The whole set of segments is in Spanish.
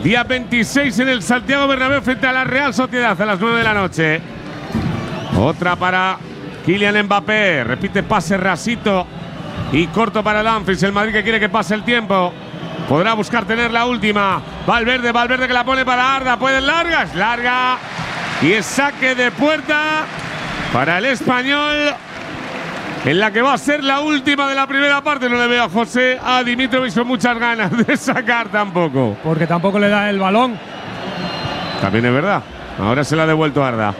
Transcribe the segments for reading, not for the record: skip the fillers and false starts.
Día 26 en el Santiago Bernabéu frente a la Real Sociedad a las 9 de la noche. Otra para Kylian Mbappé. Repite pase rasito y corto para Dumfries. El Madrid que quiere que pase el tiempo. Podrá buscar tener la última. Valverde que la pone para Arda. Puede larga, es larga. Y es saque de puerta para el Español, en la que va a ser la última de la primera parte. No le veo a Dimitrovic con muchas ganas de sacar tampoco. Porque tampoco le da el balón. También es verdad. Ahora se la ha devuelto Arda.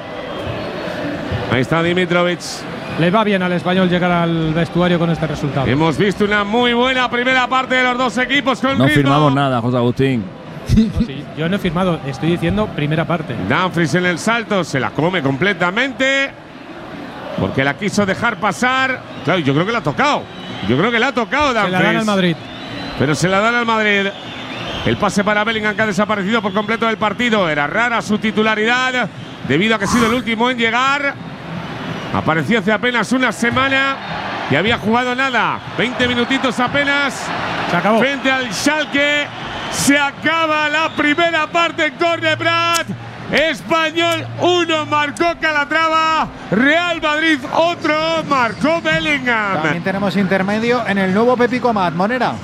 Ahí está Dimitrovic. Le va bien al Español llegar al vestuario con este resultado. Hemos visto una muy buena primera parte de los dos equipos con No ritmo. firmamos nada, José Agustín. No, sí, yo no he firmado, estoy diciendo primera parte. Dumfries en el salto, se la come completamente porque la quiso dejar pasar. Claro, yo creo que la ha tocado. Dumfries. Se la dan al Madrid. Pero se la dan al Madrid. El pase para Bellingham, que ha desaparecido por completo del partido. Era rara su titularidad debido a que ha sido el último en llegar. Apareció hace apenas una semana y había jugado nada. 20 minutitos apenas. Se acabó. Frente al Schalke. Se acaba la primera parte en Córner Prat. Español 1, marcó Calatrava. Real Madrid otro, marcó Bellingham. También tenemos intermedio en el nuevo Pepico Amat. Monera.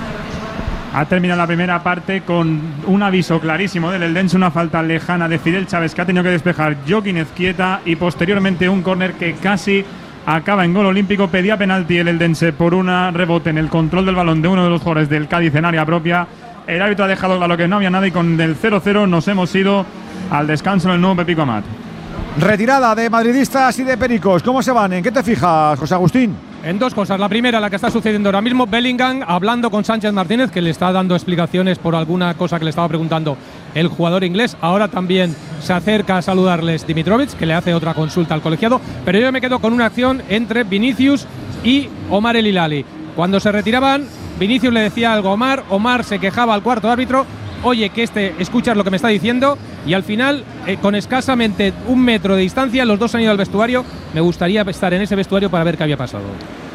Ha terminado la primera parte con un aviso clarísimo del Eldense, una falta lejana de Fidel Chávez que ha tenido que despejar Joaquín Ezquieta, y posteriormente un córner que casi acaba en gol olímpico. Pedía penalti el Eldense por un rebote en el control del balón de uno de los jugadores del Cádiz en área propia. El árbitro ha dejado claro que no había nada y con el 0-0 nos hemos ido al descanso en el nuevo Pepico Amat. Retirada de madridistas y de pericos. ¿Cómo se van? ¿En qué te fijas, José Agustín? En dos cosas. La primera, la que está sucediendo ahora mismo, Bellingham hablando con Sánchez Martínez, que le está dando explicaciones por alguna cosa que le estaba preguntando el jugador inglés. Ahora también se acerca a saludarles Dimitrovic, que le hace otra consulta al colegiado. Pero yo me quedo con una acción entre Vinicius y Omar El Hilali. Cuando se retiraban, Vinicius le decía algo a Omar, Omar se quejaba al cuarto árbitro. Oye, que escuchas lo que me está diciendo, y al final, con escasamente 1 metro de distancia, los dos han ido al vestuario. Me gustaría estar en ese vestuario para ver qué había pasado.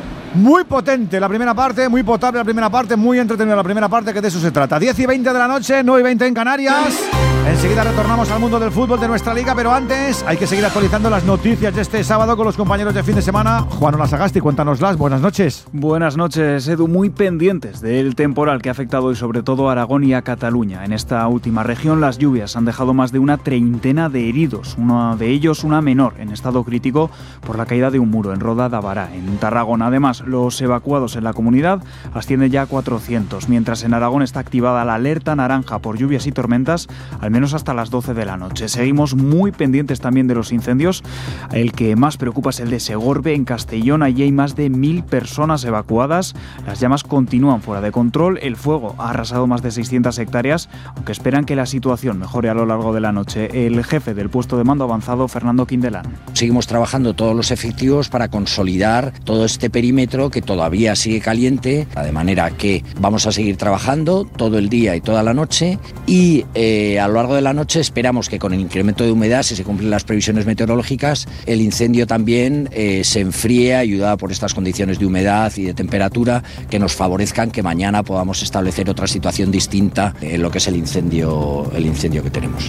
Muy potente la primera parte, muy potable la primera parte, muy entretenida la primera parte, que de eso se trata. 10:20 de la noche, 9:20 en Canarias. Enseguida retornamos al mundo del fútbol de nuestra liga, pero antes hay que seguir actualizando las noticias de este sábado con los compañeros de fin de semana. Juan Olasagasti, cuéntanoslas. Buenas noches. Buenas noches, Edu. Muy pendientes del temporal que ha afectado hoy sobre todo a Aragón y a Cataluña. En esta última región las lluvias han dejado más de una treintena de heridos, uno de ellos una menor en estado crítico por la caída de un muro en Roda de Bará, en Tarragona. Además, los evacuados en la comunidad ascienden ya a 400, mientras en Aragón está activada la alerta naranja por lluvias y tormentas, al menos hasta las 12 de la noche. Seguimos muy pendientes también de los incendios. El que más preocupa es el de Segorbe, en Castellón. Allí hay más de 1000 personas evacuadas. Las llamas continúan fuera de control. El fuego ha arrasado más de 600 hectáreas, aunque esperan que la situación mejore a lo largo de la noche. El jefe del puesto de mando avanzado, Fernando Quindelán. Seguimos trabajando todos los efectivos para consolidar todo este perímetro que todavía sigue caliente, de manera que vamos a seguir trabajando todo el día y toda la noche, y a lo largo de la noche esperamos que con el incremento de humedad, si se cumplen las previsiones meteorológicas, el incendio también se enfríe, ayudado por estas condiciones de humedad y de temperatura que nos favorezcan que mañana podamos establecer otra situación distinta en lo que es el incendio que tenemos.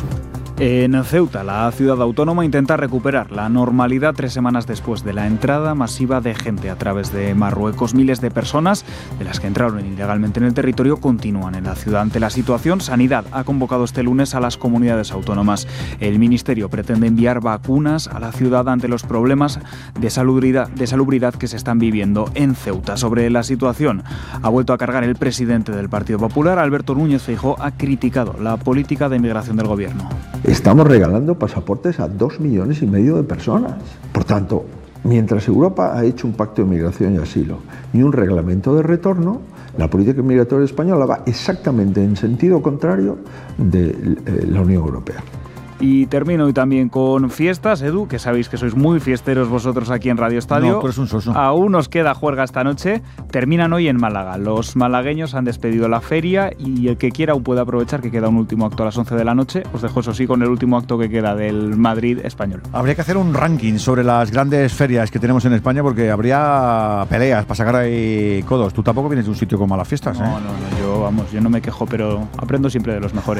En Ceuta, la ciudad autónoma intenta recuperar la normalidad 3 semanas después de la entrada masiva de gente a través de Marruecos. Miles de personas, de las que entraron ilegalmente en el territorio, continúan en la ciudad. Ante la situación, Sanidad ha convocado este lunes a las comunidades autónomas. El Ministerio pretende enviar vacunas a la ciudad ante los problemas de salubridad que se están viviendo en Ceuta. Sobre la situación, ha vuelto a cargar el presidente del Partido Popular, Alberto Núñez Feijóo, ha criticado la política de inmigración del gobierno. Estamos regalando pasaportes a 2,5 millones de personas. Por tanto, mientras Europa ha hecho un pacto de migración y asilo y un reglamento de retorno, la política migratoria española va exactamente en sentido contrario de la Unión Europea. Y termino hoy también con fiestas, Edu, que sabéis que sois muy fiesteros vosotros aquí en Radio Estadio. No, tú eres un soso. Aún nos queda juerga esta noche. Terminan hoy en Málaga. Los malagueños han despedido la feria y el que quiera aún puede aprovechar que queda un último acto a las 11 de la noche. Os dejo eso sí con el último acto que queda del Madrid español. Habría que hacer un ranking sobre las grandes ferias que tenemos en España, porque habría peleas para sacar ahí codos. Tú tampoco vienes de un sitio con malas fiestas, ¿eh? No, yo no me quejo, pero aprendo siempre de los mejores.